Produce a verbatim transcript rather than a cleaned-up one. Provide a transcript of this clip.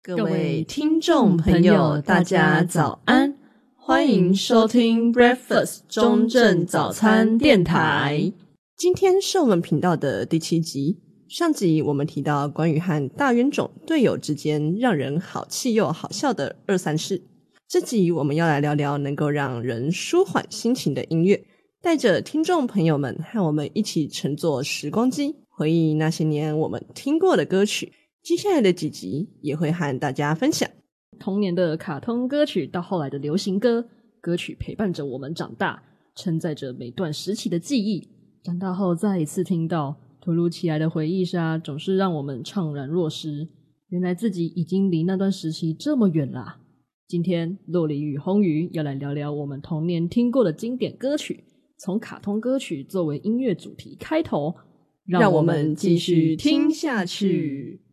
各位听众朋友大家早安，欢迎收听 Breakfast 中正早餐电台。今天是我们频道的第七集，上集我们提到关于和大冤种队友之间让人好气又好笑的二三事，这集我们要来聊聊能够让人舒缓心情的音乐，带着听众朋友们和我们一起乘坐时光机，回忆那些年我们听过的歌曲。接下来的几集也会和大家分享童年的卡通歌曲到后来的流行歌，歌曲陪伴着我们长大，承载着每段时期的记忆。长大后再一次听到，突如其来的回忆杀总是让我们怅然若失，原来自己已经离那段时期这么远啦。今天洛梨与红鱼要来聊聊我们童年听过的经典歌曲，从卡通歌曲作为音乐主题开头， 让我们继续听下去。